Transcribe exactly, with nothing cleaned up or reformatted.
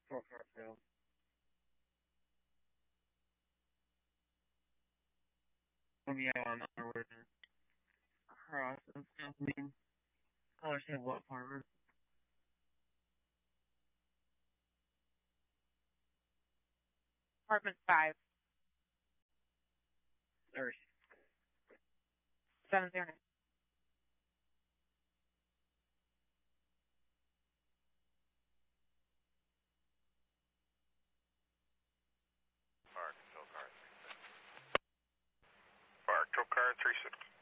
Four car sale. Let me out on Underwood and Cross. That's mean. Color say what farmer? Apartment five. Or seven zero nine. Park, tow car three six. Park, tow car three six.